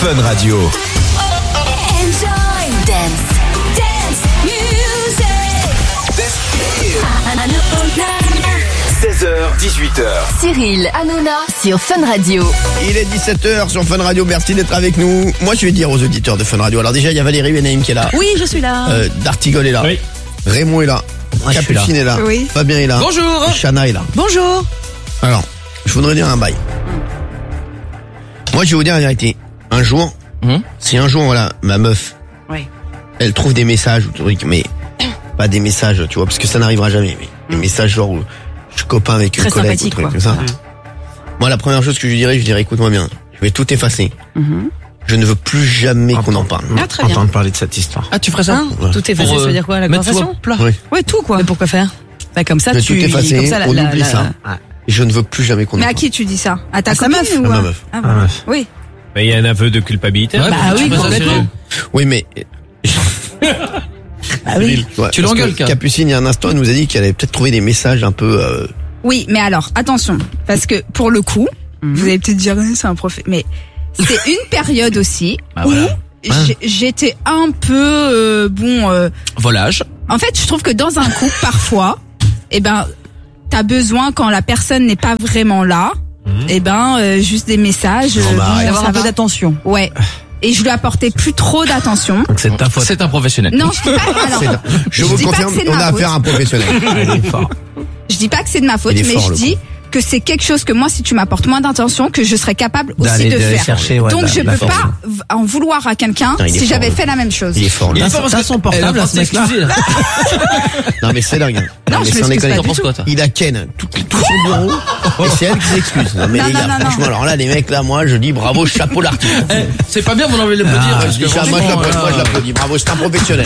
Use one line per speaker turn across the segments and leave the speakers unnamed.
Fun Radio.
Enjoy dance music.
16h-18h.
Cyril Hanouna sur Fun Radio.
Il est 17h sur Fun Radio, merci d'être avec nous. Moi je vais dire aux auditeurs de Fun Radio, alors déjà il y a Valérie Benaïm qui est là.
Oui, je suis là.
D'Artigol est là.
Oui.
Raymond est là. Capucine est là.
Oui.
Fabien est là.
Bonjour.
Et Chana est là.
Bonjour.
Alors, je voudrais dire un bail. Moi je vais vous dire la vérité. Un jour, si un jour voilà, ma meuf,
Oui.
elle trouve des messages ou trucs, mais pas des messages, tu vois, parce que ça n'arrivera jamais, mais des messages genre où je suis copain avec une
Très
collègue ou
sympathique,
truc
quoi.
comme ça. Moi la première chose que je dirais écoute-moi bien, je vais tout effacer. Je ne veux plus jamais qu'on en parle.
Ah, très bien.
Entendre parler de cette histoire.
Ah, tu ferais ça?
Tout est facile, ça veut dire quoi, la
mettre
conversation?
tout à plat.
Oui.
Ouais, tout quoi. Mais pourquoi faire? Bah comme ça,
Je vais tout effacer,
comme ça,
on oublie ça. Je ne veux plus jamais qu'on en
Mais à
parle.
qui tu dis ça? À ta
À sa
copine
meuf.
ou
À ma meuf.
Ah,
Ah,
bon.
meuf.
Oui.
Mais il y a un aveu de culpabilité.
Bah oui, complètement.
Oui, mais
Ah oui.
ouais,
Tu
parce
l'engueules,
que
Kat.
Capucine, il y a un instant, elle nous a dit qu'elle avait peut-être trouvé des messages un peu.
Oui, mais alors, attention. Parce que, pour le coup, vous allez peut-être dire, c'est un prophète. Mais c'est une période aussi
Bah
où
voilà.
j'étais un peu,
Volage.
en fait, je trouve que dans un couple, parfois, eh ben, t'as besoin, quand la personne n'est pas vraiment là, eh ben, juste des messages.
Non, bah, arrête.
D'avoir
ça
un peu
va.
d'attention.
Ouais. Et je lui apportais plus trop d'attention.
Donc c'est ta faute.
C'est un professionnel.
Non, je dis pas, alors,
Je vous
dis pas
confirme,
que c'est de
on
ma
a
faute.
affaire à un professionnel.
Il est fort.
Je dis pas que c'est de ma faute,
Il est
mais
fort,
je
le
dis que c'est quelque chose que moi, si tu m'apportes moins d'attention, que je serais capable aussi
D'aller
de faire.
chercher, ouais,
Donc
la-
je
la
peux
force.
pas en vouloir à quelqu'un
Non, il est
si
fort,
j'avais
le-
fait la même chose.
Il est fort, là.
T'as son portable, là, ce mec-là.
Non, mais c'est dingue.
Non,
mais
je
sans
m'excuse
déconner.
pas
T'en
du
penses
tout.
quoi, toi?
Il a Ken tout son bureau et c'est elle qui s'excuse. Non mais
Non,
les
non,
gars,
non,
franchement,
non.
alors là les mecs là, moi je dis bravo, chapeau l'artiste.
C'est pas bien, mon envie de le dire. parce
Je
que
dis ça, moi
franchement,
je l'applaudis, bravo, c'est un professionnel.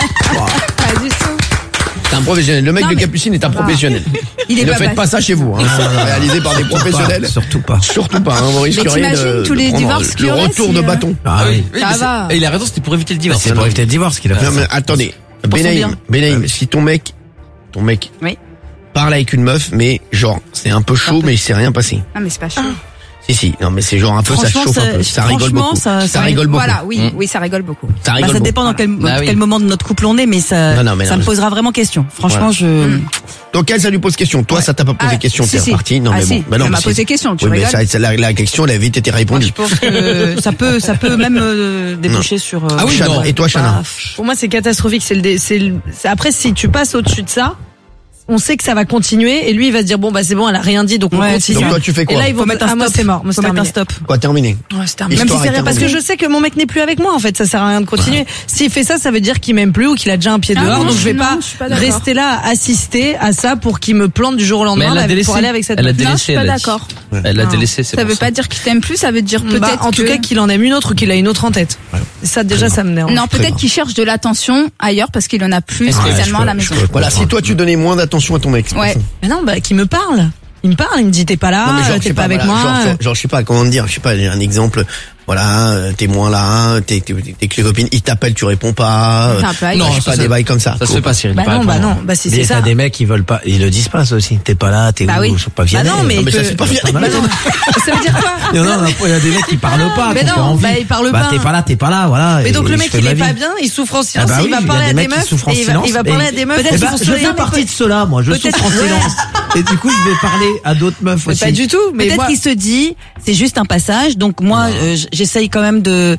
Pas du tout.
C'est un professionnel. Le mec
Non,
de
mais-
Capucine est un professionnel.
Il est
Ne
pas
faites pas ça chez vous. Hein. C'est réalisé par des professionnels.
Surtout pas.
Surtout pas. Hein. Vous risqueriez
t'imagines tous les
prendre
divorces qu'il y
le
aurait
retour
si,
de bâton.
Ah
Ah oui,
oui.
oui,
Ça
mais
va.
et il a raison, c'était pour éviter le divorce.
C'est pour éviter le divorce qu'il a fait
Non,
ça.
mais attendez.
Pour son
Benaïm, si ton mec
Oui.
parle avec une meuf, mais genre c'est un peu chaud, mais il s'est rien passé.
Ah, mais c'est pas chaud.
Si, non mais c'est genre un peu, ça
Franchement,
chauffe un peu, ça rigole
franchement,
beaucoup.
ça
rigole beaucoup.
Voilà, oui, oui, ça rigole beaucoup.
Ça
Bah,
rigole
ça
beaucoup.
dépend dans quel,
Bah oui.
quel moment de notre couple on est, mais ça,
Non, mais
ça
non,
me
mais-
posera vraiment question. Franchement,
Donc elle, ça lui pose question. Toi, ça t'a pas posé
Ah,
question,
si,
t'es
si.
reparti. Non
Ah,
mais
si.
bon, bah non,
Elle m'a
mais
posé
c'est-
question, tu
oui, mais
rigoles.
la question, elle a vite été répondue.
je pense que ça peut même déboucher sur.
Ah oui,
Chana.
non.
Et toi, Chana?
Bah,
Pour moi, c'est catastrophique. Après, si tu passes au-dessus de ça, on sait que ça va continuer et lui, il va se dire bon bah c'est bon, elle a rien dit, donc on
Ouais,
continue.
Donc toi, tu fais
Et
quoi?
là, ils vont
Faut mettre un
moi,
stop.
c'est mort. Moi,
Faut
c'est
mettre un
terminé.
stop.
Quoi, terminé?
Ouais, c'est terminé. Même
Histoire
si c'est
est
rien, parce que
terminée.
je sais que mon mec n'est plus avec moi. En fait, ça sert à rien de continuer. S'il fait ça, ça veut dire qu'il m'aime plus ou qu'il a déjà un pied
Ah
dehors.
non,
Donc je vais
non,
pas
je suis pas d'accord.
rester là à assister à ça pour qu'il me plante du jour au
Mais
lendemain
elle a délaissé.
pour aller avec cette.
Elle a
meuf.
Non, je
délaissé.
suis pas
elle a dit.
d'accord.
Elle a
Non.
délaissé. c'est
Ça
pour
veut pas dire qu'il t'aime plus, ça veut dire
Bah,
peut-être
en tout
que-
cas qu'il en aime une autre ou qu'il a une autre en tête. Et ça déjà ça me dérange.
Non, peut-être qu'il cherche de l'attention ailleurs parce qu'il en a plus
Est-ce que-
spécialement à la maison.
Voilà, si toi, tu donnais moins d'attention à ton mec. c'est pour
Ouais.
ça.
Mais non, bah qu'il me parle. Il me parle, il me dit t'es pas là,
Non, mais genre, je
t'es
sais
pas avec
voilà,
moi.
genre, je sais pas comment te dire, je sais pas, j'ai un exemple. Voilà, t'es moins là, t'es que les copines, ils t'appellent, tu réponds pas.
C'est un peu
Non,
ailleurs.
je sais pas, des bails comme ça.
Ça se fait pas, Cyril.
Bah
pas
non, bah
répondre.
non, bah si
Mais
c'est ça.
t'as des mecs qui veulent pas, ils le disent pas ça aussi. T'es pas là, t'es
Bah
où,
oui.
ils sont pas
Bah
vianney.
non, mais
Non, mais ça,
que-
c'est pas
Bah
bien.
non.
Ça veut dire quoi
Il y en a, il y a des mecs qui parlent pas.
Mais
qui ont
non,
envie.
bah ils parlent
Bah
pas.
t'es pas là, voilà.
Mais donc
et
le
je
mec
fais
il
ma
est
vie.
pas bien, il souffre en silence,
Ah bah
il va
oui,
parler
il y a
à
des
des
mecs qui
meufs,
souffrent en
et il
silence,
va
mais-
parler à des meufs
Eh
qui
ben,
souffrent
je
en
fais partie de ceux-là, moi. Je souffre en
Peut-être-
silence. Et du coup, je vais parler à d'autres meufs
Mais
aussi.
pas du tout, mais
Peut-être
moi
qu'il se dit, c'est juste un passage. Donc moi, j'essaye quand même de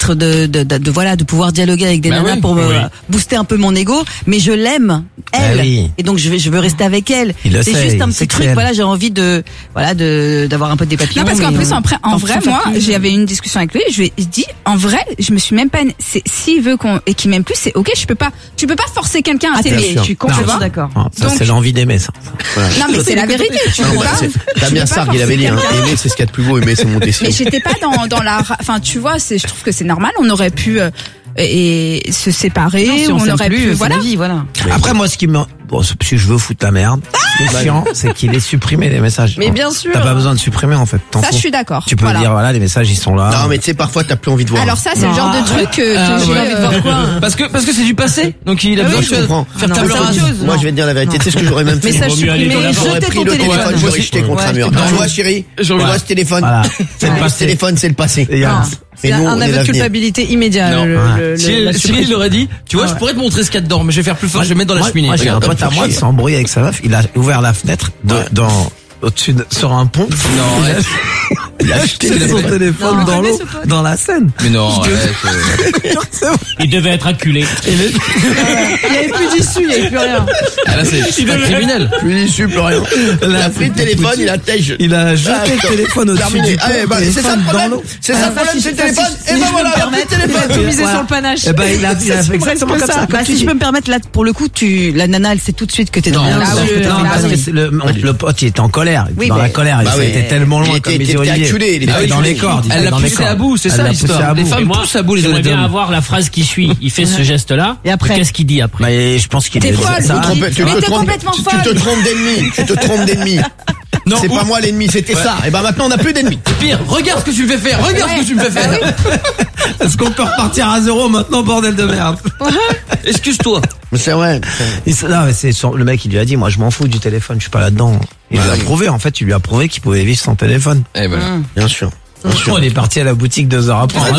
voilà, de pouvoir dialoguer avec des
Bah
nanas
oui,
pour
oui.
booster un peu mon ego. Mais je l'aime, elle,
Ah oui.
et donc je veux rester avec elle.
Il le
C'est
sait,
juste un
il sait
petit
que
truc.
c'est elle.
Voilà, j'ai envie d'avoir un peu des papillons.
Non, parce qu'en
mais,
plus, en
sans
vrai,
faire
moi,
pire.
j'avais une discussion avec lui, je lui ai dit, en vrai, je me suis même pas, s'il veut et qu'il m'aime plus, c'est ok, tu peux pas forcer quelqu'un à
Ah,
t'aimer.
je suis complètement
Non.
d'accord.
Ah, ça,
Donc-
c'est l'envie d'aimer, ça.
Non, mais c'est la vérité, tu
Non,
peux
bah,
pas.
c'est Damien
tu peux pas
Sargue, il avait dit, hein,
forcer quelqu'un.
aimer, c'est ce qu'il y a de plus beau, aimer, c'est monter
Mais
si.
j'étais pas dans la, enfin, tu vois, je trouve que c'est normal, on aurait pu, et se séparer,
Non, si
ou
on
on
s'aime
aurait
plus,
pu,
c'est
voilà.
la vie, voilà.
Après, moi, ce qui me, bon, si je veux foutre la merde, qui est chiant, c'est qu'il est supprimé les messages.
Mais bien sûr.
T'as pas besoin de supprimer en fait. T'en
Ça,
fous.
je suis d'accord.
Tu peux
Voilà.
dire voilà les messages ils sont là.
Non, mais tu sais, parfois, t'as plus envie de voir.
Alors ça, c'est le genre de truc que
j'ai
j'ai
envie de voir quoi.
Parce que c'est du passé. Donc il a
Ah oui,
besoin
je comprends.
de faire
Non,
table
c'est autre
rase.
chose.
Moi, je vais te dire la vérité. Tu sais ce que j'aurais même fait?
Message
Vaut mieux aller
supprimé,
dans la
J'aurais
jetez
pris
ton
le
téléphone.
téléphone, j'aurais jeté contre un mur. Tu vois, chérie, tu vois ce téléphone.
Voilà. C'est le
Ce
passé.
téléphone, c'est le passé.
Et,
Mais
C'est
nous,
un
on est
aveu de
l'avenir.
culpabilité immédiat.
Non.
la
Cyril
suppression.
il aurait dit, tu vois, je pourrais te montrer ce qu'il y a dedans, mais je vais faire plus fort, je vais mettre dans la cheminée.
Moi, j'ai un
Regarde.
pote à moi qui s'est embrouillé avec sa meuf. Il a ouvert la fenêtre au-dessus sur un pont.
Non, arrête.
Il a jeté son téléphone dans l'eau, dans la Seine.
Mais non, arrête.
Il devait être acculé.
Il n'y avait plus d'issue, il n'y avait plus rien.
Ah, là, c'est un criminel.
Plus issu, plus rien. Il a pris le téléphone, il a tège.
Il a jeté le téléphone au-dessus
Terminé.
du pont.
Allez, bah, c'est ça le problème. C'est ça le problème, c'est le téléphone. Et ben voilà, il a pris le
Il a tout
téléphone.
misé
Voilà.
sur le panache.
Eh ben, il a fait exactement comme ça.
Bah, si je peux me permettre, là, pour le coup, la nana, elle sait tout de suite que t'es dans
Non,
la
ah
merde.
oui,
Non,
Ah
parce
oui.
que le pote, il était en colère.
Oui,
Dans
mais-
la colère.
Bah
Il
oui.
était tellement loin
Il
comme
était
les oliviers.
acculé, il était
Ah oui, dans
acculé.
les cordes. il
Elle
était
l'a
dans les
poussé à
cordes.
bout, c'est
Elle
ça
l'a poussé
l'histoire.
à
Les
bout.
femmes
Et moi,
poussent à bout les
j'aimerais bien
hommes.
avoir la phrase qui suit. Il fait ce geste-là.
Et après
Qu'est-ce qu'il dit après?
Mais je pense qu'il
T'es
est
folle,
ça.
Guigui.
Tu
Mais
te
t'es
trompes-
complètement
tu
folle.
te trompes d'ennemi. Tu te trompes d'ennemi.
Non,
C'est
ou-
pas moi l'ennemi, c'était ça. Et ben maintenant, on n'a plus d'ennemis.
Pire, regarde ce que tu me fais faire, regarde ce que tu me fais faire.
Est-ce qu'on peut repartir à zéro maintenant, bordel de merde?
Excuse-toi.
Mais c'est vrai.
Non, mais le mec, il lui a dit, moi, je m'en fous du téléphone, je suis pas là-dedans. Il lui a prouvé, en fait, il lui a prouvé qu'il pouvait vivre sans téléphone.
Et voilà.
Bien sûr.
On est parti à la boutique 2 heures après.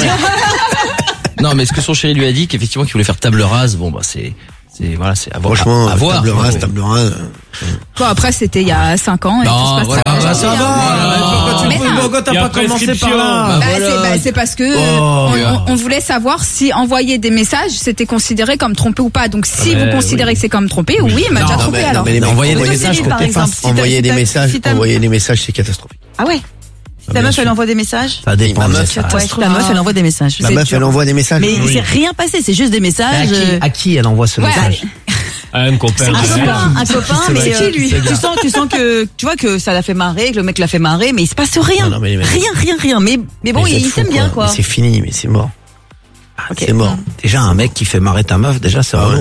Non, mais ce que son chéri lui a dit, qu'effectivement, qu'il voulait faire table rase, bon, bah, c'est à voir.
Franchement,
à voir.
table rase, table rase.
Bon, après, c'était il y a 5 ans. Et
Non,
tout se passe
voilà,
très bien.
bah,
Ça va,
Mais non.
pourquoi t'as
Il y a
pas commencé par
prescription.
là?
Bah, c'est parce que on voulait savoir si envoyer des messages c'était considéré comme trompé ou pas. Donc si vous considérez que c'est comme trompé, oui, il m'a déjà trompé alors.
mais les mecs,
Envoyer des
envoyer
messages,
par
faut que
exemple.
t'effaces.
Envoyer des messages,
si t'as-
envoyer des messages, c'est catastrophique.
Ah ouais. Si ta
bien
meuf,
sûr.
elle envoie des messages.
Ça dépend.
Ma
de
meuf,
ça.
Ouais, si ta meuf, elle envoie des messages.
Ma
C'est
meuf,
dur.
elle envoie des messages.
Mais il s'est rien passé, c'est juste des messages.
À qui elle envoie ce
Ouais,
message?
Un copain.
Un copain, mais
qui, lui
tu sens que tu vois que ça l'a fait marrer, que le mec l'a fait marrer, mais il se passe rien,
Non, mais les mecs-
rien. Mais bon,
Mais vous êtes
il
fous,
s'aime bien quoi.
Mais c'est fini, mais c'est mort.
Ok.
C'est mort.
Déjà, un mec qui fait marrer ta meuf, déjà, c'est relou.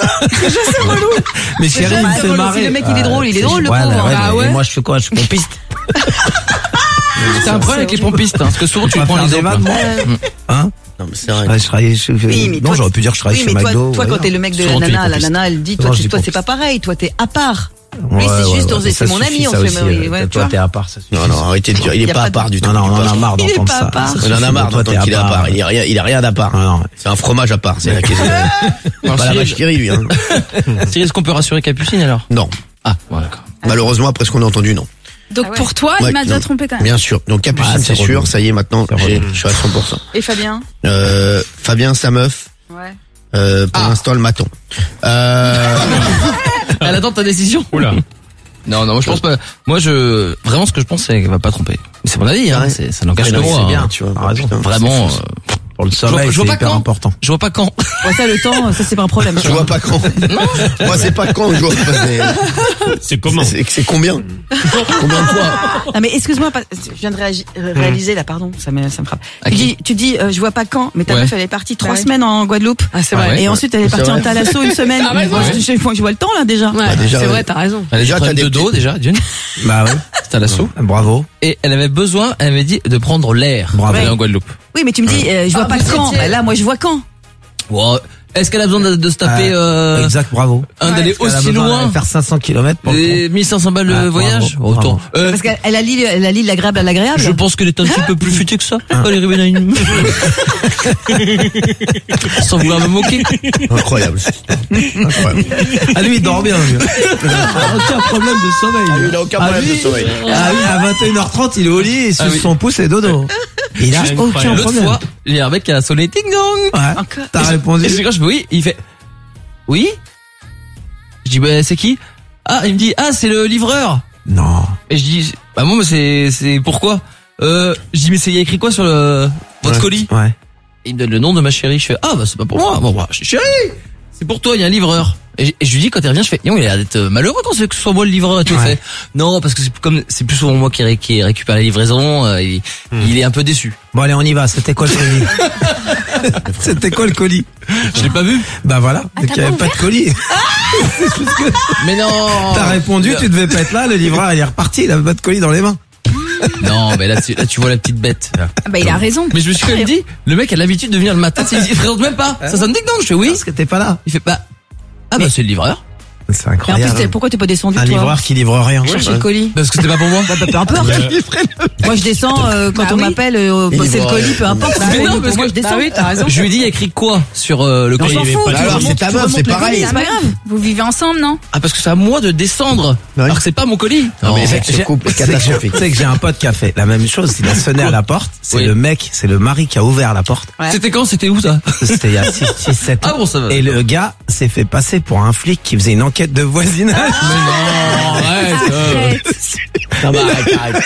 Mais chérie, il me fait marrer.
Si le mec il est drôle, il est drôle le
Ouais,
pauvre.
ouais,
Ah
mais
ouais.
moi, je fais quoi? Je suis pompiste.
C'est un problème avec les pompistes, hein, parce que souvent tu
vas
prends
faire
les
des vannes,
exemples.
moi? Hein?
Non, mais c'est vrai.
Ouais, je travaillais chez...
Oui, mais
non,
toi,
j'aurais pu dire que je travaillais
oui,
chez
mais
McDo.
toi,
ouais.
quand t'es le mec de
Souvent,
la
tu dis
nana, la
pompiste.
nana, elle dit,
Souvent,
toi,
je dis
toi, c'est
pompiste.
pas pareil, toi, t'es à part.
Ouais,
Lui, c'est
ouais,
juste,
ouais,
c'est
ça
mon
suffit,
ami, on
ça
se
aussi,
fait, ouais, tu
toi,
vois.
t'es à part, ça suffit.
Non, non, arrêtez de dire, il
Y
est
a
pas
pas
à part du tout.
Non, non, on en a marre
Il est
d'entendre
pas
ça.
à part.
Ça
On en a
suffit,
marre
toi,
d'entendre
t'es
qu'il est à part.
ouais.
Il est rien d'à part.
Ah, non.
C'est un fromage à part, c'est la question. Pas la
Cyril,
vache qui rit, lui, hein.
Cyril, est-ce qu'on peut rassurer Capucine alors?
Non.
Ah, bon, d'accord.
Malheureusement, après ce qu'on a entendu, non.
Donc pour toi,
Ouais,
il m'a déjà
non.
trompé quand même.
Bien sûr. Donc Capucine,
Ah,
c'est
c'est
sûr.
relou.
Ça y est, maintenant,
C'est relou.
je suis à 100%.
Et Fabien?
Fabien, sa meuf,
Ouais.
pour l'instant, le maton.
Elle attend ta décision.
Oula.
Non, moi je pense pas. Moi vraiment ce que je pense c'est qu'elle va pas tromper. Mais c'est mon avis, hein.
Ouais.
Ça n'engage que
Mais non,
moi.
c'est
hein.
bien, tu vois.
Ah, raison.
Putain,
Vraiment.
c'est fou,
Pour le sommeil,
je vois
c'est
pas
hyper
quand.
important.
Je vois pas quand.
Ouais, ça, le temps, ça, c'est pas un problème.
Je vois pas quand. Moi, c'est pas quand je vois.
C'est comment?
C'est combien? Combien de fois?
Ah, mais excuse-moi, je viens de réaliser là, pardon, ça me frappe.
À qui
Tu dis, je vois pas quand, mais ta
Ouais.
meuf, elle est partie 3
Ouais.
semaines en Guadeloupe.
Ah, c'est
Ah
vrai.
ouais.
Et ensuite, elle est
C'est
partie
vrai.
en Thalasso une semaine.
Ah, ouais,
Moi,
ouais.
je vois le temps là déjà.
Ouais,
déjà,
c'est
ouais.
vrai, t'as raison.
Elle a
Déjà,
déjà
t'as
de
des
dos déjà, d'une.
Bah ouais.
C'était à l'assaut.
Bravo.
Et elle avait besoin, elle avait dit de prendre l'air.
Bravo.
Elle est en Guadeloupe.
Oui, mais tu me dis, je vois pas
vous
quand.
étiez-
Bah, là, moi, je vois quand.
Wow. Est-ce qu'elle a besoin de se taper
Exact, bravo.
d'aller
Elle a
aussi
besoin
loin
d'aller faire 500 km pour le
les 1500 balles
Ah,
de
bravo,
voyage?
bravo.
Autant.
Parce qu'elle allie l'agréable à l'agréable.
Je pense qu'elle est un petit peu plus futée que ça. Valérie Benaïm. Sans vouloir me moquer.
Incroyable. Incroyable.
Ah lui il dort bien lui. Aucun problème de sommeil.
Il a aucun
Ah,
problème de
lui,
sommeil.
Ah oui, à 21h30 il est au lit, il suce
Ah oui.
son pouce et dodo. Il a
Incroyable.
aucun
L'autre
problème.
fois, il y a un mec qui a sonné ding dong.
Ouais.
Encore.
T'as répondu.
Et je dis oui, il fait oui. Je dis bah c'est qui? Ah il me dit ah c'est le livreur.
Non.
Et je dis bah moi mais c'est pourquoi? Je dis mais c'est il y a écrit quoi sur votre
Ouais.
colis?
Ouais.
Il me donne le nom de ma chérie. Je fais ah bah c'est pas pour moi. Bon bah chérie c'est pour toi, il y a un livreur. Et je lui dis quand il revient, je fais, non, il a l'air d'être malheureux quand c'est que ce soit moi le livreur. Et tu fais, non, parce que c'est plus souvent moi qui récupère la livraison. Il est un peu déçu.
Bon allez, on y va. C'était quoi le colis? C'était quoi le colis?
Je l'ai pas vu.
Bah voilà. Donc il y avait pas de colis.
Mais non.
T'as répondu, tu devais pas être là. Le livreur il est reparti. Il avait pas de colis dans les mains.
Non, mais là tu vois la petite bête.
Ah bah il a raison.
Mais je me suis quand même dit, le mec a l'habitude de venir le matin, il se présente même pas. Ça sonne dingue, je fais oui.
Parce que t'es pas là.
Il fait bah c'est le livreur.
C'est
Et en
incroyable.
plus, pourquoi t'es pas descendu,
Un
toi?
livreur qui livre rien.
Chercher le colis.
Parce que c'était pas pour moi.
Bah, peu importe. Moi, je descends, quand on m'appelle, c'est le colis, peu importe.
Mais non, parce
moi,
que
je descends.
t'as raison.
Je lui ai dit, il y a écrit quoi sur le
On
colis?
s'en fout.
Bah alors, c'est ta meuf, c'est pareil.
C'est pas grave. Vous vivez ensemble, non?
Ah, parce que c'est à moi de descendre.
Ouais.
Alors que c'est pas mon colis.
Non, mais ce couple est catastrophique.
Tu sais que j'ai un pote qui a fait la même chose. Il a sonné à la porte. C'est
Oui.
le mec, c'est le mari qui a ouvert la porte.
Ouais.
C'était quand? C'était où ça?
C'était il y a 6-7 ans.
Ah bon, ça va.
Et le gars s'est fait passer pour un flic qui faisait une enquête de voisinage.
Mais non, arrête.
Non, bah, arrête.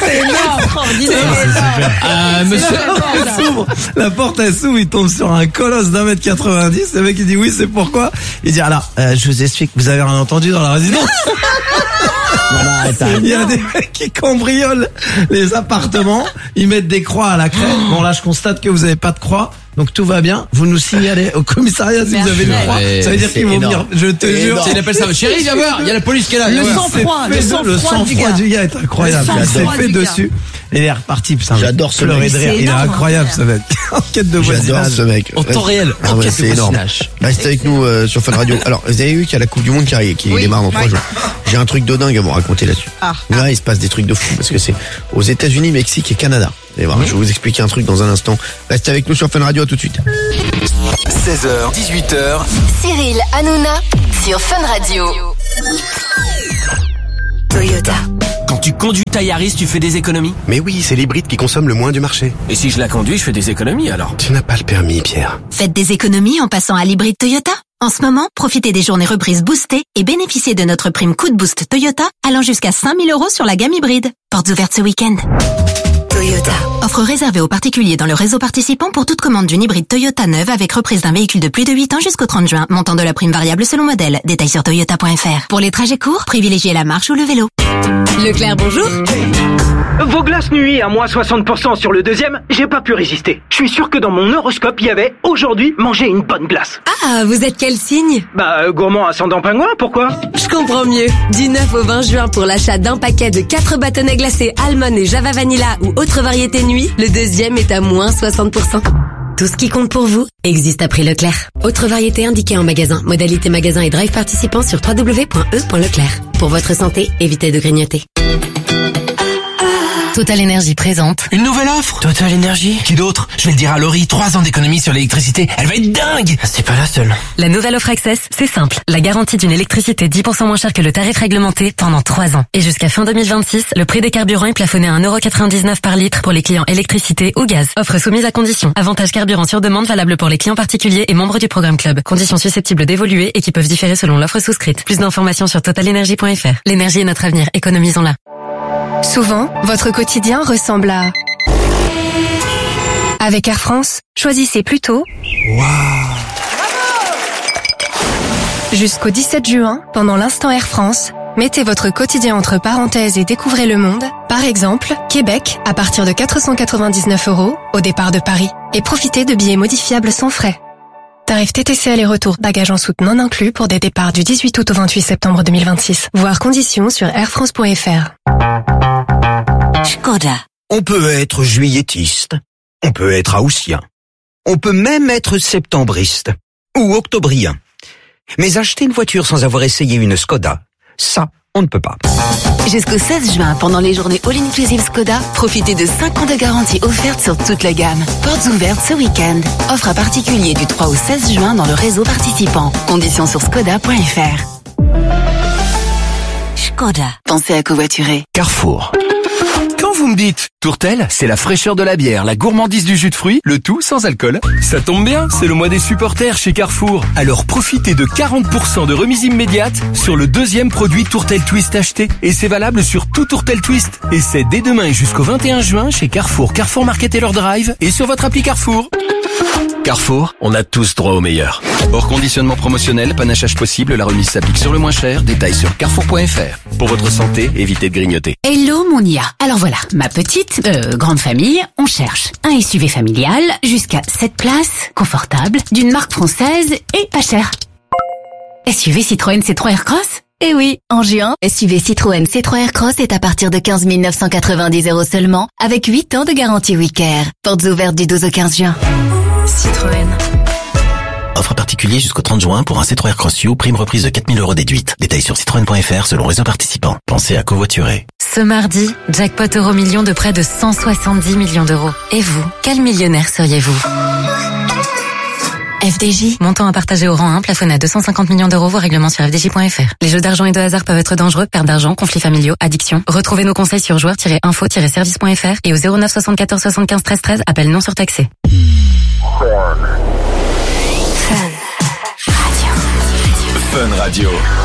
Monsieur.
Elle s'ouvre. La porte elle s'ouvre, il tombe sur un colosse d'1m90. Le mec il dit oui, c'est pourquoi. Il dit alors, je vous explique, vous avez rien entendu dans la résidence.
Non, bah, arrête.
Il y a des mecs qui cambriolent les appartements, ils mettent des croix à la craie. Bon là je constate que vous avez pas de croix. Donc tout va bien, vous nous signalez au commissariat si vous avez une croix.
Ouais,
Ça veut dire
c'est
qu'ils vont venir,
énorme.
je te
C'est
jure.
énorme.
Il appelle ça. Chérie, viens voir. Il y a la police qui est là.
Le
Viens voir.
sang-froid,
Le sang-froid du gars est incroyable.
Le
Il s'est
sang-froid
fait
du gars.
dessus. Et il est reparti. Putain,
J'adore ce
pleurer
mec.
de rire.
C'est
Il est
énorme,
incroyable
hein.
ce mec. Enquête de
J'adore
voisinage.
ce mec.
En temps réel.
Ah ouais,
Enquête
c'est
de
énorme.
voisinage.
Restez avec nous sur Fun Radio. Alors, vous avez vu qu'il y a la Coupe du Monde qui démarre dans 3 jours. J'ai un truc de dingue à vous raconter là-dessus. Là, il se passe des trucs de fou parce que c'est aux États-Unis, Mexique et Canada. Et voilà, je vais vous expliquer un truc dans un instant. Restez avec nous sur Fun Radio, à tout de suite.
16h, 18h,
Cyril Hanouna sur Fun Radio. Toyota.
Quand tu conduis ta Yaris, tu fais des économies.
Mais oui, c'est l'hybride qui consomme le moins du marché.
Et si je la conduis, je fais des économies alors.
Tu n'as pas le permis, Pierre.
Faites des économies en passant à l'hybride Toyota. En ce moment, profitez des journées reprises boostées et bénéficiez de notre prime coup de boost Toyota allant jusqu'à 5 000 € sur la gamme hybride. Portes ouvertes ce week-end. Toyota. Offre réservée aux particuliers dans le réseau participant pour toute commande d'une hybride Toyota neuve avec reprise d'un véhicule de plus de 8 ans jusqu'au 30 juin. Montant de la prime variable selon modèle. Détails sur toyota.fr. Pour les trajets courts, privilégiez la marche ou le vélo. Leclerc, bonjour.
Vos glaces nuit à moins 60% sur le deuxième, j'ai pas pu résister. Je suis sûr que dans mon horoscope, il y avait aujourd'hui manger une bonne glace.
Ah, vous êtes quel signe?
Gourmand ascendant pingouin, pourquoi?
Je comprends mieux. Du 9 au 20 juin pour l'achat d'un paquet de 4 bâtonnets glacés Almond et Java Vanilla ou autre variété nuit, le deuxième est à moins 60%. Tout ce qui compte pour vous existe à prix Leclerc. Autre variété indiquée en magasin. Modalité magasin et drive participant sur www.e.leclerc. Pour votre santé, évitez de grignoter. Total Énergie présente.
Une nouvelle offre Total Énergie. Qui d'autre? Je vais le dire à Laurie, 3 ans d'économie sur l'électricité. Elle va être dingue. C'est pas la seule.
La nouvelle offre Access, c'est simple. La garantie d'une électricité 10% moins chère que le tarif réglementé pendant 3 ans. Et jusqu'à fin 2026, le prix des carburants est plafonné à 1,99 € par litre pour les clients électricité ou gaz. Offre soumise à conditions. Avantage carburant sur demande valable pour les clients particuliers et membres du programme Club. Conditions susceptibles d'évoluer et qui peuvent différer selon l'offre souscrite. Plus d'informations sur totalenergie.fr. L'énergie est notre avenir. Économisons-la.
Souvent, votre quotidien ressemble à... Avec Air France, choisissez plutôt... Jusqu'au 17 juin, pendant l'instant Air France, mettez votre quotidien entre parenthèses et découvrez le monde. Par exemple, Québec, à partir de 499 € au départ de Paris. Et profitez de billets modifiables sans frais. Tarif TTC aller-retour, bagages en soute non inclus pour des départs du 18 août au 28 septembre 2026. Voir conditions sur airfrance.fr.
Skoda.
On peut être juilletiste, on peut être haussien, on peut même être septembriste ou octobrien. Mais acheter une voiture sans avoir essayé une Skoda, ça, on ne peut pas.
Jusqu'au 16 juin, pendant les journées All Inclusive Skoda, profitez de 5 ans de garantie offerte sur toute la gamme. Portes ouvertes ce week-end. Offre à particulier du 3 au 16 juin dans le réseau participant. Conditions sur skoda.fr. Skoda. Pensez à covoiturer.
Carrefour. Quand
vous me dites? Tourtel, c'est la fraîcheur de la bière, la gourmandise du jus de fruits, le tout sans alcool. Ça tombe bien, c'est le mois des supporters chez Carrefour. Alors profitez de 40% de remise immédiate sur le deuxième produit Tourtel Twist acheté. Et c'est valable sur tout Tourtel Twist. Et c'est dès demain et jusqu'au 21 juin chez Carrefour, Carrefour Market et leur Drive et sur votre appli Carrefour.
Carrefour, on a tous droit au meilleur. Hors conditionnement promotionnel, panachage possible, la remise s'applique sur le moins cher. Détails sur carrefour.fr. Pour votre santé, évitez de grignoter.
Hello mon IA. Alors voilà, ma petite, grande famille, on cherche un SUV familial jusqu'à 7 places, confortable, d'une marque française et pas cher. SUV Citroën C3 Aircross ?
Eh oui, en juin, SUV Citroën C3 Aircross est à partir de 15 990 € seulement, avec 8 ans de garantie WeCare. Portes ouvertes du 12 au 15 juin.
Citroën. Offre particulier jusqu'au 30 juin pour un C3 Aircross U, prime reprise de 4 000 € déduite. Détails sur citroën.fr selon réseau participant. Pensez à covoiturer.
Ce mardi, jackpot Euro-Million de près de 170 millions d'euros. Et vous, quel millionnaire seriez-vous ? FDJ, montant à partager au rang 1, plafonné à 250 millions d'euros, voire règlement sur fdj.fr. Les jeux d'argent et de hasard peuvent être dangereux, perte d'argent, conflits familiaux, addiction. Retrouvez nos conseils sur joueurs-info-service.fr et au 09 74 75 13 13, appel non surtaxé.
Fun Radio.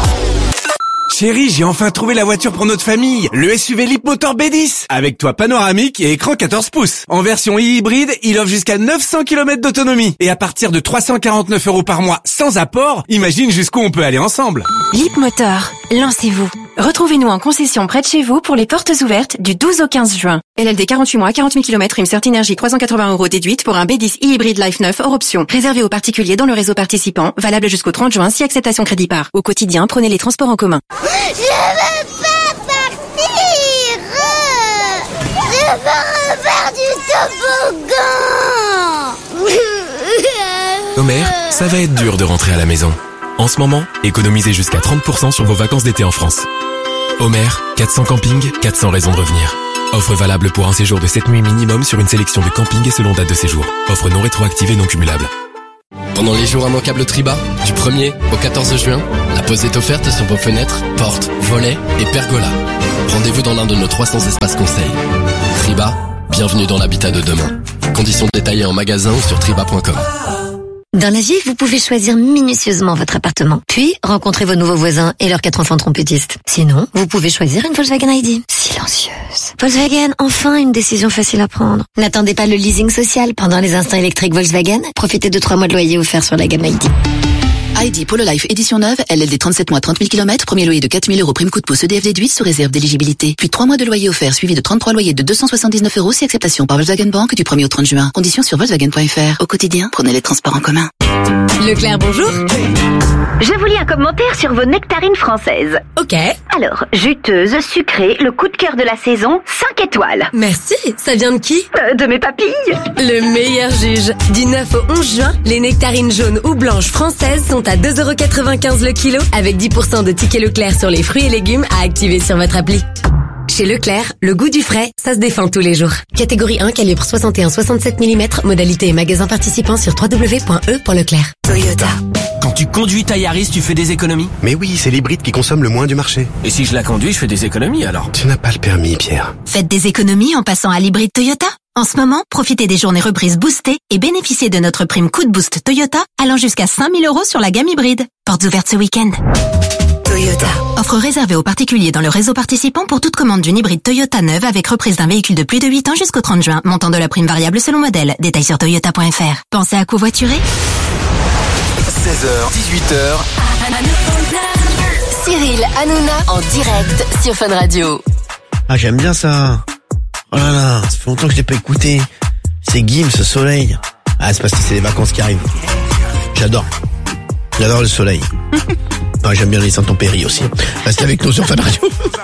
Chérie, j'ai enfin trouvé la voiture pour notre famille, le SUV Leapmotor B10, avec toit panoramique et écran 14 pouces. En version hybride, il offre jusqu'à 900 km d'autonomie. Et à partir de 349 € par mois sans apport, imagine jusqu'où on peut aller ensemble.
Leapmotor, lancez-vous. Retrouvez-nous en concession près de chez vous pour les portes ouvertes du 12 au 15 juin. LLD 48 mois, 40 000 km, Cert Énergie 380 € déduite pour un B10 hybride Life 9 hors option. Réservé aux particuliers dans le réseau participant, valable jusqu'au 30 juin si acceptation crédit par. Au quotidien, prenez les transports en commun.
Je veux pas partir. Je veux refaire du toboggan.
Homer, ça va être dur de rentrer à la maison. En ce moment, économisez jusqu'à 30% sur vos vacances d'été en France. Homer, 400 campings, 400 raisons de revenir. Offre valable pour un séjour de 7 nuits minimum sur une sélection de campings et selon date de séjour. Offre non rétroactive et non cumulable.
Pendant les jours immanquables Triba, du 1er au 14 juin, la pause est offerte sur vos fenêtres, portes, volets et pergolas. Rendez-vous dans l'un de nos 300 espaces conseils. Triba, bienvenue dans l'habitat de demain. Conditions détaillées en magasin ou sur triba.com.
Dans la vie, vous pouvez choisir minutieusement votre appartement, puis rencontrer vos nouveaux voisins et leurs 4 enfants trompettistes. Sinon, vous pouvez choisir une Volkswagen ID. Silencieuse. Volkswagen, enfin une décision facile à prendre. N'attendez pas le leasing social pendant les instants électriques Volkswagen. Profitez de 3 mois de loyer offerts sur la gamme ID.
ID Polo Life édition neuve, LLD 37 mois 30 000 km, premier loyer de 4 000 € prime coup de pouce EDF déduite sous réserve d'éligibilité. Puis 3 mois de loyer offert suivi de 33 loyers de 279 € si acceptation par Volkswagen Bank du 1er au 30 juin. Conditions sur Volkswagen.fr. Au quotidien, prenez les transports en commun.
Leclerc, bonjour.
Je vous lis un commentaire sur vos nectarines françaises.
Ok.
Alors, juteuse, sucrée, le coup de cœur de la saison, 5 étoiles.
Merci. Ça vient de qui?
De mes papilles.
Le meilleur juge. Du 9 au 11 juin, les nectarines jaunes ou blanches françaises sont à 2,95 € le kilo, avec 10% de tickets Leclerc sur les fruits et légumes à activer sur votre appli. Chez Leclerc, le goût du frais, ça se défend tous les jours. Catégorie 1, calibre 61-67 mm, modalité et magasin participant sur www.e.leclerc.
Toyota. Quand tu conduis ta Yaris, tu fais des économies?
Mais oui, c'est l'hybride qui consomme le moins du marché.
Et si je la conduis, je fais des économies alors?
Tu n'as pas le permis, Pierre.
Faites des économies en passant à l'hybride Toyota. En ce moment, profitez des journées reprises boostées et bénéficiez de notre prime coup de boost Toyota allant jusqu'à 5 000 € sur la gamme hybride. Portes ouvertes ce week-end.
Toyota.
Offre réservée aux particuliers dans le réseau participant pour toute commande d'une hybride Toyota neuve avec reprise d'un véhicule de plus de 8 ans jusqu'au 30 juin. Montant de la prime variable selon modèle. Détails sur toyota.fr. Pensez à covoiturer.
16h, 18h.
Cyril Hanouna en direct sur Fun Radio.
Ah, j'aime bien ça. Oh là là, ça fait longtemps que je l'ai pas écouté. C'est Gims, ce soleil. Ah, c'est parce que c'est les vacances qui arrivent. J'adore le soleil. Ah, j'aime bien les intempéries aussi. Restez avec nous sur Fun Radio.